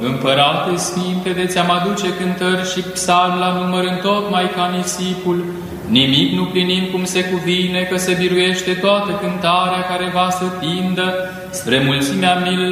Împărate Sfinte, de ți-am aduce cântări și psalmi la număr întocmai ca nisipul, nimic nu plinim cum se cuvine, că se biruiește toată cântarea care va să tindă spre mulțimea milelor